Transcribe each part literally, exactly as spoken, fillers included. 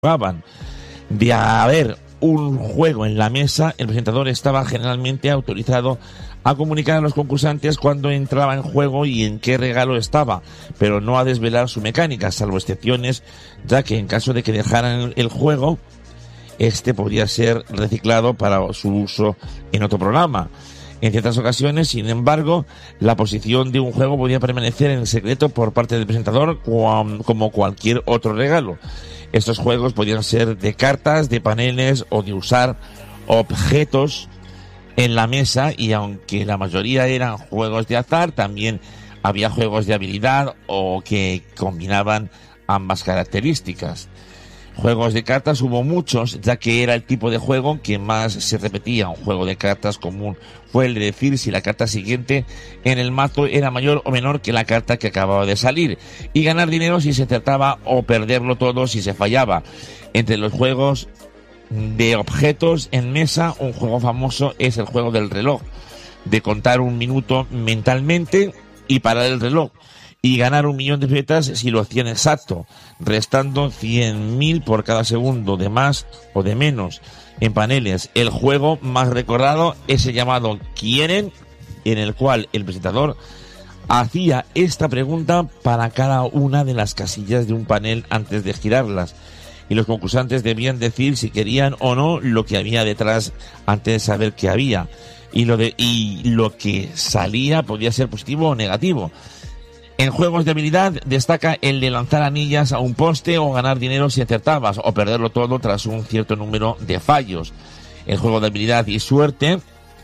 jugaban. De haber un juego en la mesa, el presentador estaba generalmente autorizado a comunicar a los concursantes cuándo entraba en juego y en qué regalo estaba, pero no a desvelar su mecánica, salvo excepciones, ya que en caso de que dejaran el juego, este podría ser reciclado para su uso en otro programa. En ciertas ocasiones, sin embargo, la posición de un juego podía permanecer en secreto por parte del presentador como cualquier otro regalo. Estos juegos podían ser de cartas, de paneles o de usar objetos en la mesa, y aunque la mayoría eran juegos de azar, también había juegos de habilidad o que combinaban ambas características. Juegos de cartas hubo muchos, ya que era el tipo de juego que más se repetía. Un juego de cartas común fue el de decir si la carta siguiente en el mazo era mayor o menor que la carta que acababa de salir, y ganar dinero si se acertaba o perderlo todo si se fallaba. Entre los juegos de objetos en mesa, un juego famoso es el juego del reloj, de contar un minuto mentalmente y parar el reloj, y ganar un millón de pesetas si lo hacían exacto, restando cien mil por cada segundo de más o de menos. En paneles, el juego más recordado es el llamado ¿Quieren?, en el cual el presentador hacía esta pregunta para cada una de las casillas de un panel antes de girarlas, y los concursantes debían decir si querían o no lo que había detrás antes de saber qué había, y lo de y lo que salía podía ser positivo o negativo. En juegos de habilidad destaca el de lanzar anillas a un poste o ganar dinero si acertabas, o perderlo todo tras un cierto número de fallos. El juego de habilidad y suerte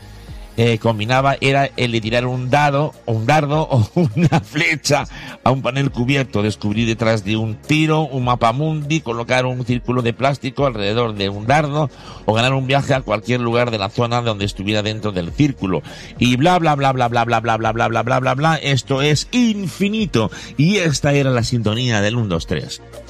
eh, combinaba era el de tirar un dado, o un dardo o una flecha a un panel cubierto, descubrir detrás de un tiro un mapa mundi, colocar un círculo de plástico alrededor de un dardo, o ganar un viaje a cualquier lugar de la zona donde estuviera dentro del círculo, y bla bla bla bla bla bla bla bla bla bla bla bla bla. Esto es infinito, y esta era la sintonía del uno dos tres.